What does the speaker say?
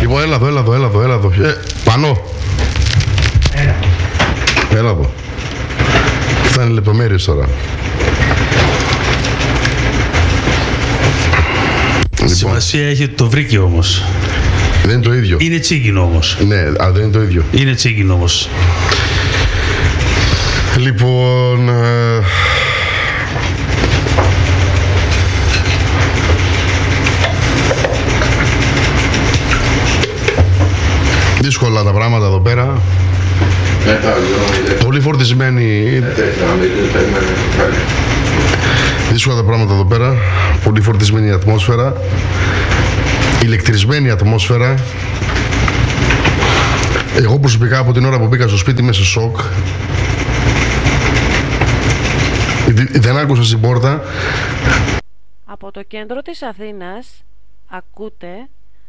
Λοιπόν, έλα εδώ. Πανώ. Έλα εδώ. Φτάνει λεπτομέρειες τώρα. Σημασία έχει ότι το βρήκε όμως. Δεν είναι το ίδιο. Είναι τσίγκινο όμως. Ναι, αλλά δεν είναι το ίδιο. Είναι τσίγκινο όμως. Λοιπόν... δύσκολα τα πράγματα εδώ πέρα. Πολύ φορτισμένη. Δύσκολα τα πράγματα εδώ πέρα. Πολύ φορτισμένη η ατμόσφαιρα. Ηλεκτρισμένη η ατμόσφαιρα. Εγώ προσωπικά από την ώρα που μπήκα στο σπίτι είμαι σε σοκ. Δεν άκουσα στην πόρτα. Από το κέντρο της Αθήνας ακούτε